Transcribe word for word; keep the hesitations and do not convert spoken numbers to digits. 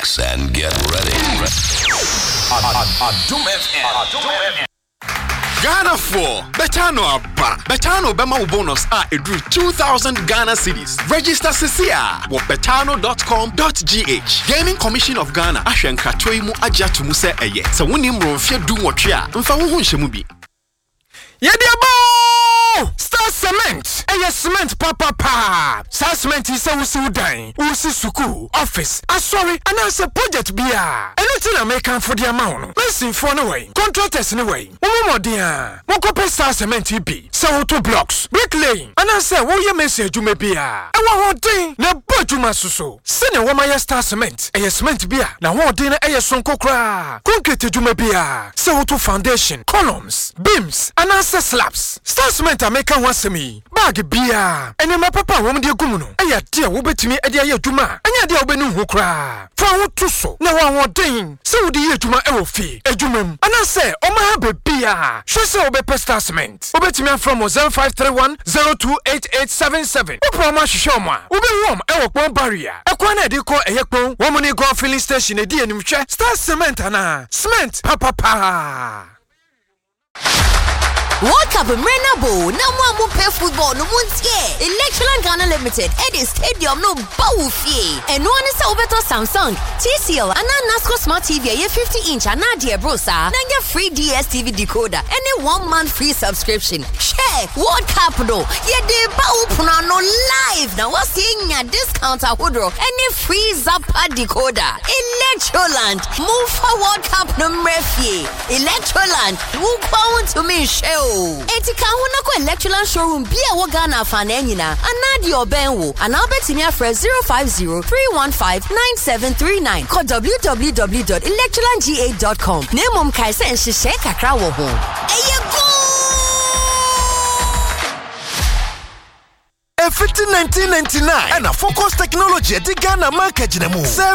Relax and get ready. Ghana four, Betano Abba. Betano Bema bonus are a drew two thousand Ghana cedis. Register Cecilia at betano dot com dot g h. Gaming Commission of Ghana, Ashen Katoimu Ajatu Muse Eye. So when you move, do what you are. Mfa wuhun shemubi. Yediabo! Star Cement! Eye cement papa pa! Star Cement is a wusi udan, wusi suku, office, asori, and as a project bia. Anything American for the amount. Listen for no way. Contractors anyway. Umo dia. Mokope Star Cement ibi. Sa auto blocks, bricklaying, and I say, wo ye message you may be a. Ewa hodin, na bojuma suso. Sene wama ya Star Cement. Eye cement bia. Na hodin na eye sonko kra. Concrete you may be a. Sa auto foundation, columns, beams, and answer slabs. Star Cement American wants me. Bag bia. Ene ma papa wom de gumuno. Aya dia wo betimi e dia ye adwuma. Anya dia obenu ho kra. Fa wo to so. Na wa hodin. Se wo de ye adwuma e wo fi. Adwumam. Ana se o ma ha be bia. Hwe se wo be Star Cement. Obetimi from zero five three one zero two eight eight seven seven. Upro ma hwehwe mo a. Wo be wom e wo pon barrier. Ekwa na de ko eyekpon. Wo mo ni go filling station e di anim hwe. Star Cement ana. Cement papa pa. World Cup Mrenabo, no more pay football, no one's here. Electroland Ghana Limited, Eddie Stadium, no Bawufie. And one is over to Samsung, T C L, and Nasco Smart T V, a fifty inch, and Nadia Brosa. Then get free D S T V decoder, and a one month free subscription. Share World Cup, no. Yeah, they Bawupuna no live. Now, what's seeing a discount at Woodrow, and a free Zappa decoder. Electroland, move for World Cup no Mrefie. Electroland, move on to me, show. Etika huna ko Electroland showroom bia wo Ghana fan enyina anadi obenwo anabetimi afre zero five zero three one five nine seven three nine call w w w dot electroland g eight dot com nemom kai se nhihye kakra wo ho eyego fifty nineteen ninety-nine and a Focus Technology at the Ghana market jinemu. Say